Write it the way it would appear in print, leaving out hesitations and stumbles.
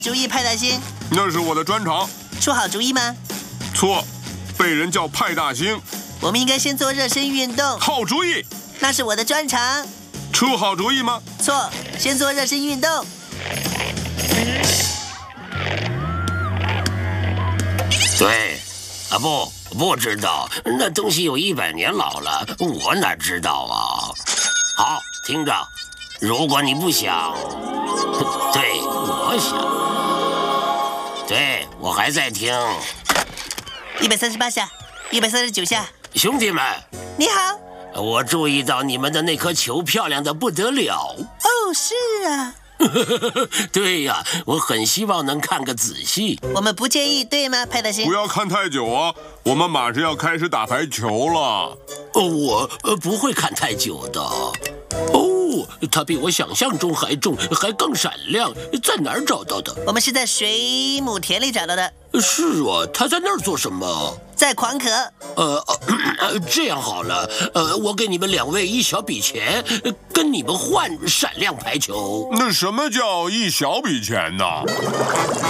主意，派大星。 那是我的专长。 出好主意吗？ 错，被人叫派大星。 我们应该先做热身运动。 好主意。 那是我的专长。 出好主意吗？ 错，先做热身运动。 对，啊不知道，那东西有100年老了，我哪知道啊？好，听着，如果你不想，对，我想，对我还在听。 138下，139下。 兄弟们， 你好。 我注意到你们的那颗球漂亮的不得了。 哦，是啊。 对呀，我很希望能看个仔细。 我们不介意，对吗，派大星？ 不要看太久啊，我们马上要开始打排球了。 我不会看太久的。哦，它比我想象中还重，还更闪亮。在哪儿找到的？ 我们是在水母田里找到的。 是啊，他在那儿做什么？ 在狂咳。 这样好了，我给你们2位一小笔钱，跟你们换闪亮排球。 那什么叫一小笔钱呢？